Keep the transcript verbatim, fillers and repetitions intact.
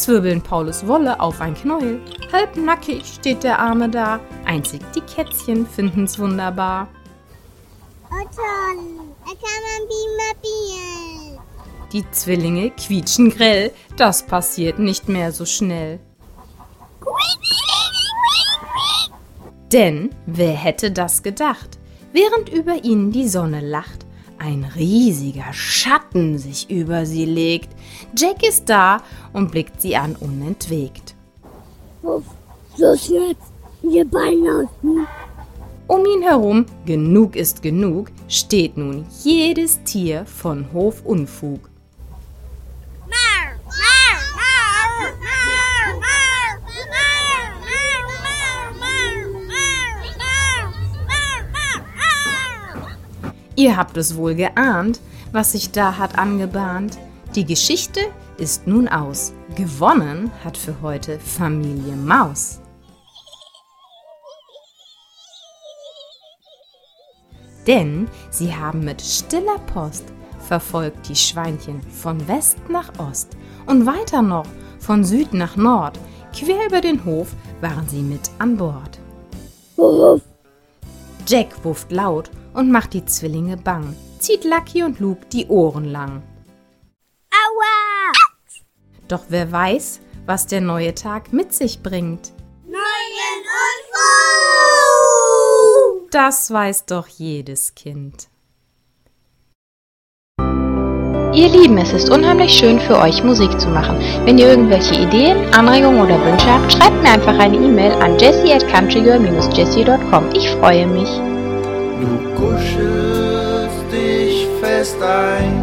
zwirbeln Paulus Wolle auf ein Knäuel. Halbnackig steht der Arme da, einzig die Kätzchen finden's wunderbar. Oh toll, da kann man Beamer bielen. Die Zwillinge quietschen grell, das passiert nicht mehr so schnell. Denn wer hätte das gedacht, während über ihnen die Sonne lacht, ein riesiger Schatten sich über sie legt. Jack ist da und blickt sie an unentwegt. Uff, los jetzt, wir Beine aus. Um ihn herum, genug ist genug, steht nun jedes Tier von Hofunfug. Ihr habt es wohl geahnt, was sich da hat angebahnt. Die Geschichte ist nun aus. Gewonnen hat für heute Familie Maus. Denn sie haben mit stiller Post verfolgt die Schweinchen von West nach Ost und weiter noch von Süd nach Nord. Quer über den Hof waren sie mit an Bord. Jack wufft laut und macht die Zwillinge bang, zieht Lucky und Luke die Ohren lang. Aua! Doch wer weiß, was der neue Tag mit sich bringt? Neuen Unfug! Das weiß doch jedes Kind. Ihr Lieben, es ist unheimlich schön für euch Musik zu machen. Wenn ihr irgendwelche Ideen, Anregungen oder Wünsche habt, schreibt mir einfach eine E-Mail an jessie at countrygirl dash jessie dot com. Ich freue mich. Du kuschelst dich fest ein